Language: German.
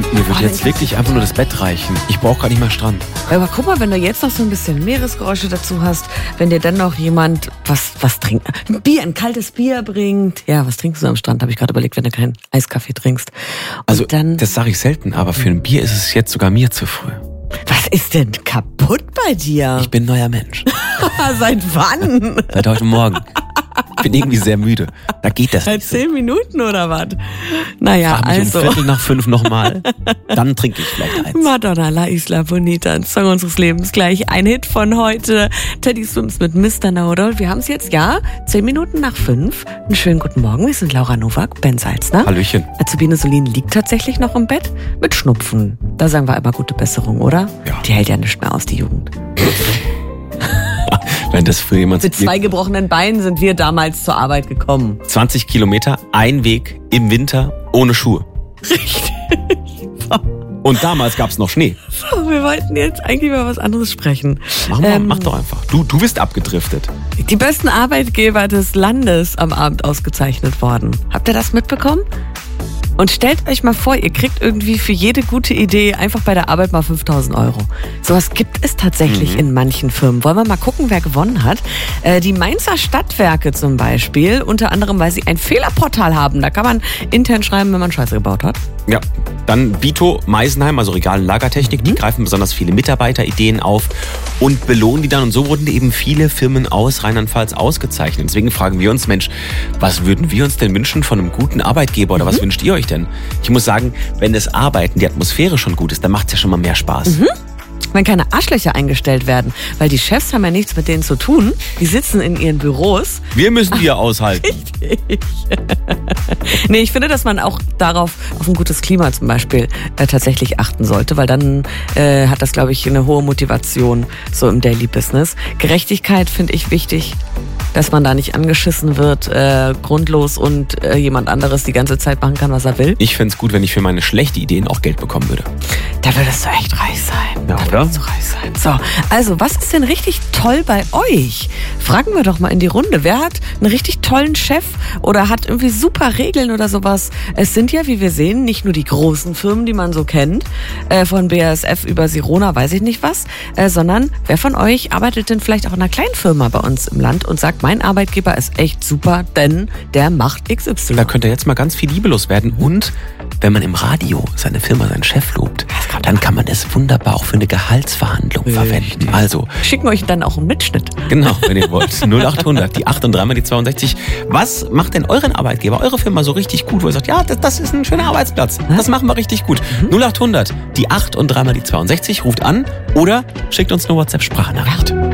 Mir würde jetzt wirklich einfach nur das Bett reichen. Ich brauche gar nicht mal Strand. Aber guck mal, wenn du jetzt noch so ein bisschen Meeresgeräusche dazu hast, wenn dir dann noch jemand was trinkt, ein kaltes Bier bringt. Ja, was trinkst du am Strand, habe ich gerade überlegt, wenn du keinen Eiskaffee trinkst. Und Also, dann, das sage ich selten, aber für ein Bier ist es jetzt sogar mir zu früh. was ist denn kaputt bei dir? Ich bin ein neuer Mensch. Seit wann? Seit heute Morgen. Ich bin irgendwie sehr müde. Da geht das Seit nicht so. 10 Minuten oder was? Naja, Frag mich also. um 4:45 nochmal. Dann trinke ich vielleicht eins. Madonna, La Isla Bonita, ein Song unseres Lebens. Gleich ein Hit von heute. Teddy Swims mit Mr. Know-It-All. Wir haben es jetzt, 10 Minuten nach 5. Einen schönen guten Morgen. Wir sind Laura Nowak, Ben Salzner. Hallöchen. Azubine Solin liegt tatsächlich noch im Bett mit Schnupfen. Da sagen wir immer gute Besserung, oder? Ja. Die hält ja nicht mehr aus, die Jugend. Wenn das für jemand Mit 2 gebrochenen Beinen sind wir damals zur Arbeit gekommen. 20 Kilometer, ein Weg im Winter ohne Schuhe. Richtig. Und damals gab's noch Schnee. So, wir wollten jetzt eigentlich über was anderes sprechen. Mach doch einfach. Du bist abgedriftet. Die besten Arbeitgeber des Landes am Abend ausgezeichnet worden. Habt ihr das mitbekommen? Und stellt euch mal vor, ihr kriegt irgendwie für jede gute Idee einfach bei der Arbeit mal 5.000 €. Sowas gibt es tatsächlich in manchen Firmen. Wollen wir mal gucken, wer gewonnen hat? Die Mainzer Stadtwerke zum Beispiel, unter anderem, weil sie ein Fehlerportal haben. Da kann man intern schreiben, wenn man Scheiße gebaut hat. Ja, dann Vito Meisenheim, also Regal- und Lagertechnik, die greifen besonders viele Mitarbeiterideen auf und belohnen die dann. Und so wurden eben viele Firmen aus Rheinland-Pfalz ausgezeichnet. Deswegen fragen wir uns, Mensch, was würden wir uns denn wünschen von einem guten Arbeitgeber oder was wünscht ihr euch denn? Ich muss sagen, wenn das Arbeiten, die Atmosphäre schon gut ist, dann macht es ja schon mal mehr Spaß. Wenn keine Arschlöcher eingestellt werden, weil die Chefs haben ja nichts mit denen zu tun. Die sitzen in ihren Büros. Wir müssen die ja aushalten. Nee, ich finde, dass man auch auf ein gutes Klima zum Beispiel tatsächlich achten sollte, weil dann hat das, glaube ich, eine hohe Motivation so im Daily Business. Gerechtigkeit finde ich wichtig, dass man da nicht angeschissen wird, grundlos und jemand anderes die ganze Zeit machen kann, was er will. Ich fände es gut, wenn ich für meine schlechten Ideen auch Geld bekommen würde. Da würdest du echt reich sein. Ja, Da oder? würdest du reich sein. So, also was ist denn richtig toll bei euch? Fragen wir doch mal in die Runde. Wer hat einen richtig tollen Chef oder hat irgendwie super Regeln oder sowas? Es sind ja, wie wir sehen, nicht nur die großen Firmen, die man so kennt, von BASF über Sirona, weiß ich nicht was, sondern wer von euch arbeitet denn vielleicht auch in einer kleinen Firma bei uns im Land und sagt, mein Arbeitgeber ist echt super, denn der macht XY. Da könnte jetzt mal ganz viel Liebe loswerden. Und wenn man im Radio seine Firma, seinen Chef lobt, dann kann man es wunderbar auch für eine Gehaltsverhandlung verwenden. Also, Schicken euch dann auch einen Mitschnitt. genau, wenn ihr wollt. 0800, die 8 und 3 mal die 62. Was macht denn euren Arbeitgeber, eure Firma so richtig gut, wo ihr sagt, ja, das ist ein schöner Arbeitsplatz. Das machen wir richtig gut. 0800, die 8 und 3 mal die 62. Ruft an oder schickt uns eine WhatsApp-Sprachnachricht.